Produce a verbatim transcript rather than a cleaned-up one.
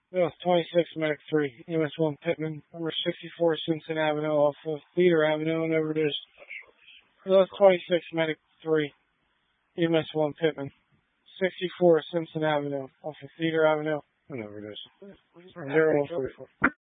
Well, twenty-six, Medic three, E M S one Pittman, number sixty-four, Simpson Avenue, off of Theater Avenue, and overdose. Well, twenty-six, Medic three, E M S one Pittman, sixty-four, Simpson Avenue, off of Theater Avenue, and overdose. zero one forty-four.